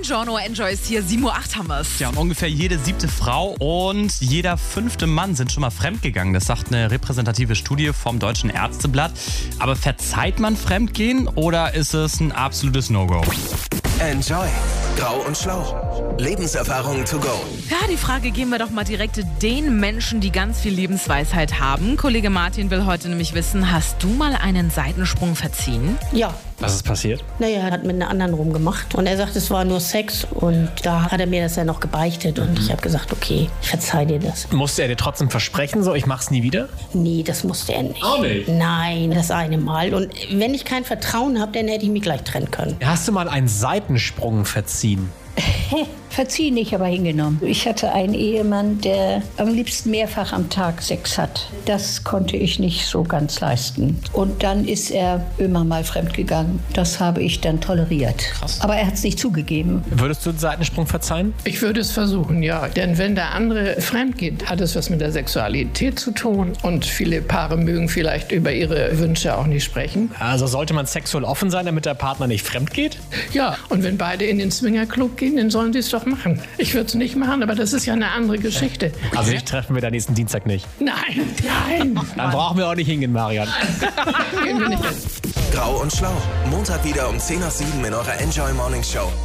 Buongiorno, Enjoy ist hier, 7:08 Uhr haben wir es. Ja, und ungefähr jede 7. Frau und jeder 5. Mann sind schon mal fremdgegangen. Das sagt eine repräsentative Studie vom Deutschen Ärzteblatt. Aber verzeiht man Fremdgehen oder ist es ein absolutes No-Go? Enjoy. Grau und Schlau. Lebenserfahrung to go. Ja, die Frage geben wir doch mal direkt den Menschen, die ganz viel Lebensweisheit haben. Kollege Martin will heute nämlich wissen, hast du mal einen Seitensprung verziehen? Ja. Was ist passiert? Naja, er hat mit einer anderen rumgemacht. Und er sagt, es war nur Sex. Und da hat er mir das ja noch gebeichtet. Und ich habe gesagt, okay, ich verzeih dir das. Musste er dir trotzdem versprechen, so ich mach's nie wieder? Nee, das musste er nicht. Auch nicht? Nein, das eine Mal. Und wenn ich kein Vertrauen habe, dann hätte ich mich gleich trennen können. Hast du mal einen Seitensprung verziehen? Verziehen nicht, aber hingenommen. Ich hatte einen Ehemann, der am liebsten mehrfach am Tag Sex hat. Das konnte ich nicht so ganz leisten. Und dann ist er immer mal fremdgegangen. Das habe ich dann toleriert. Krass. Aber er hat es nicht zugegeben. Würdest du einen Seitensprung verzeihen? Ich würde es versuchen, ja. Denn wenn der andere fremd geht, hat es was mit der Sexualität zu tun. Und viele Paare mögen vielleicht über ihre Wünsche auch nicht sprechen. Also sollte man sexuell offen sein, damit der Partner nicht fremd geht? Ja, und wenn beide in den Swingerclub gehen, dann sollen sie es doch machen. Ich würde es nicht machen, aber das ist ja eine andere Geschichte. Also ich treffen wir da nächsten Dienstag nicht. Nein. Dann brauchen wir auch nicht hingehen, Marian. Gehen wir nicht hin. Grau und Schlau. Montag wieder um 6:10 in eurer Enjoy Morning Show.